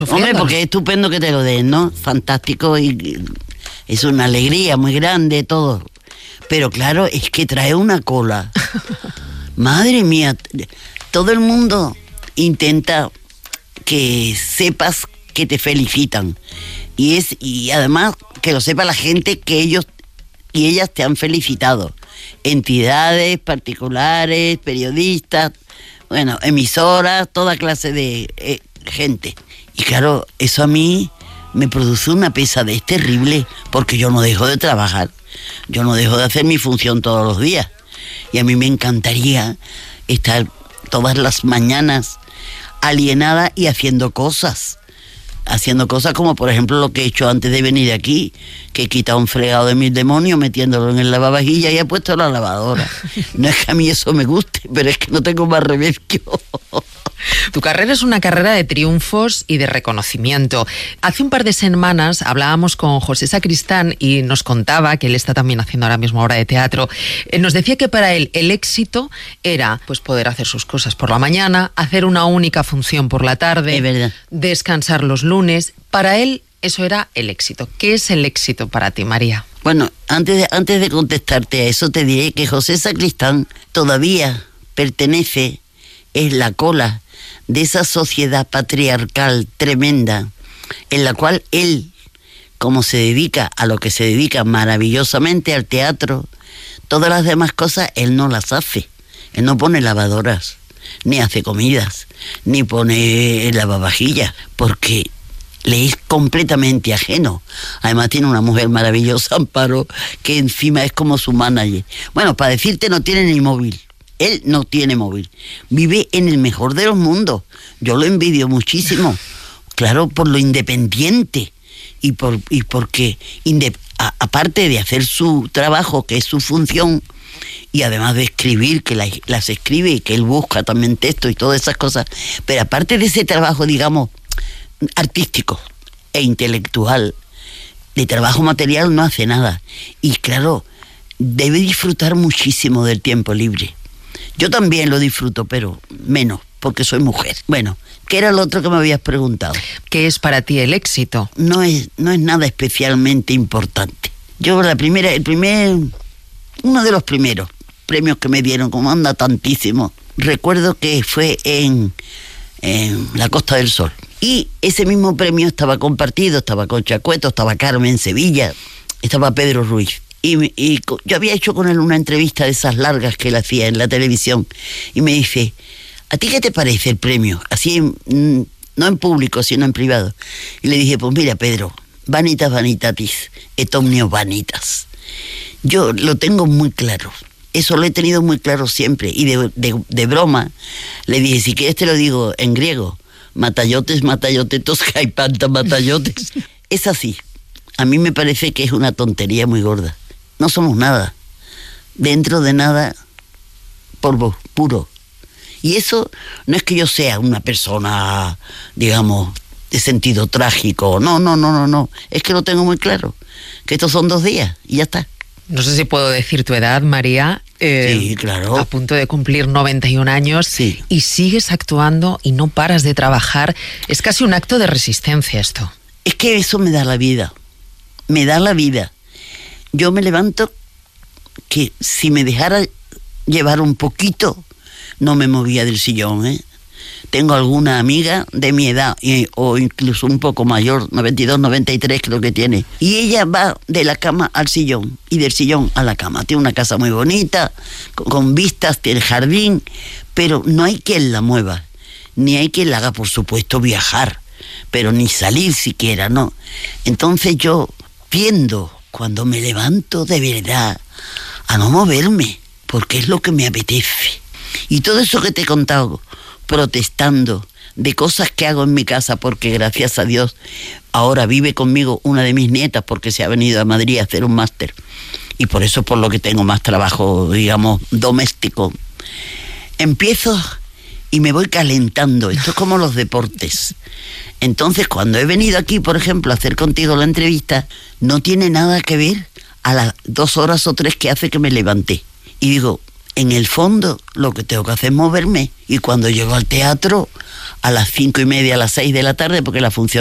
Hombre, porque es estupendo que te lo den, ¿no? Fantástico y es una alegría muy grande todo. Pero claro, es que trae una cola. Madre mía, todo el mundo intenta que sepas que te felicitan. Y además que lo sepa la gente que ellos y ellas te han felicitado. Entidades particulares, periodistas, bueno, emisoras, toda clase de gente. Y claro, eso a mí me produce una pesadez terrible, porque yo no dejo de trabajar, yo no dejo de hacer mi función todos los días. Y a mí me encantaría estar todas las mañanas alienada y haciendo cosas como por ejemplo lo que he hecho antes de venir aquí, que he quitado un fregado de 1000 demonios metiéndolo en el lavavajillas y he puesto la lavadora. No es que a mí eso me guste, pero es que no tengo más remedio. Tu carrera es una carrera de triunfos y de reconocimiento. Hace un par de semanas hablábamos con José Sacristán y nos contaba que él está también haciendo ahora mismo obra de teatro. Nos decía que para él el éxito era pues poder hacer sus cosas por la mañana, hacer una única función por la tarde, es verdad, descansar los lunes. Para él eso era el éxito. ¿Qué es el éxito para ti, María? Bueno, antes de contestarte a eso te diré que José Sacristán todavía pertenece, es la cola de esa sociedad patriarcal tremenda en la cual él, como se dedica a lo que se dedica maravillosamente, al teatro, todas las demás cosas él no las hace. Él no pone lavadoras, ni hace comidas, ni pone lavavajillas, porque le es completamente ajeno. Además tiene una mujer maravillosa, Amparo, que encima es como su manager. Bueno, para decirte, no tiene ni móvil. Él no tiene móvil. Vive en el mejor de los mundos. Yo lo envidio muchísimo. Claro, por lo independiente. Y porque, aparte de hacer su trabajo, que es su función, y además de escribir, que las escribe y que él busca también texto y todas esas cosas, pero aparte de ese trabajo, digamos, artístico e intelectual, de trabajo material no hace nada. Y claro, debe disfrutar muchísimo del tiempo libre. Yo también lo disfruto, pero menos, porque soy mujer. Bueno, ¿qué era lo otro que me habías preguntado? ¿Qué es para ti el éxito? No es nada especialmente importante. Yo uno de los primeros premios que me dieron, como anda tantísimo, recuerdo que fue en la Costa del Sol. Y ese mismo premio estaba compartido, estaba Concha Cueto, estaba Carmen Sevilla, estaba Pedro Ruiz. Y yo había hecho con él una entrevista de esas largas que él hacía en la televisión, y me dice, ¿a ti qué te parece el premio? Así, no en público, sino en privado. Y le dije, pues mira, Pedro, vanitas vanitatis, et omnio vanitas. Yo lo tengo muy claro, eso lo he tenido muy claro siempre, y de broma le dije, si quieres te lo digo en griego, matayotes, matayotetos, caipanta, matayotes. Es así. A mí me parece que es una tontería muy gorda. No somos nada. Dentro de nada, polvo puro. Y eso no es que yo sea una persona, digamos, de sentido trágico. No. Es que lo tengo muy claro. Que estos son 2 días y ya está. No sé si puedo decir tu edad, María. Sí, claro. A punto de cumplir 91 años. Sí. Y sigues actuando y no paras de trabajar. Es casi un acto de resistencia esto. Es que eso me da la vida. Me da la vida. Yo me levanto que si me dejara llevar un poquito, no me movía del sillón, ¿eh? Tengo alguna amiga de mi edad, o incluso un poco mayor, 92, 93 creo que tiene, y ella va de la cama al sillón, y del sillón a la cama. Tiene una casa muy bonita, con vistas, tiene jardín, pero no hay quien la mueva, ni hay quien la haga, por supuesto, viajar, pero ni salir siquiera, ¿no? Entonces yo tiendo, cuando me levanto de verdad, a no moverme, porque es lo que me apetece. Y todo eso que te he contado, protestando de cosas que hago en mi casa, porque gracias a Dios ahora vive conmigo una de mis nietas, porque se ha venido a Madrid a hacer un máster, y por eso es por lo que tengo más trabajo, digamos, doméstico. Empiezo y me voy calentando. Esto es como los deportes. Entonces, cuando he venido aquí, por ejemplo, a hacer contigo la entrevista, no tiene nada que ver a las 2 horas o 3 que hace que me levanté. Y digo, en el fondo lo que tengo que hacer es moverme. Y cuando llego al teatro, a las 5:30, a las 6 de la tarde, porque la función